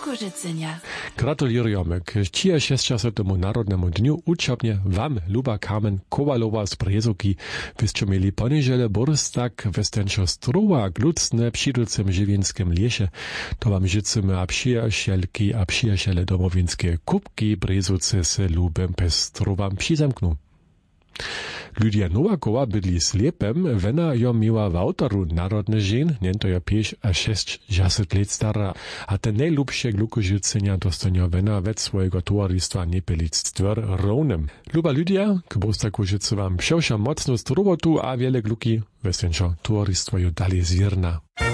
Lukožicenia. Gratulujemy k 66. Narodnemu dniu uczobnie wam, Luba Carmen Kowalowa z Brezovky. Wyście mieli poniedziele Borstak, westenčo struwa, glucne, přidulcem żywienskim lesie. To wam życzymy a przyjaciele domowinskie kubki Brezovce se lubem pestrowam přizamknu. Ludia Nowakowa bydli slepem, wena jo miła w autoru narodny żen, niento jo 5 a 6 let stara, a te najlubsze glukožilcenia dostania wena wet swojego towarystwa nie byli stwor równym. Luba Ludia, k Bostaku życy wam psiosza mocno z robotu, a wiele gluki, wesenčo towarystwo jo dalej zwierna.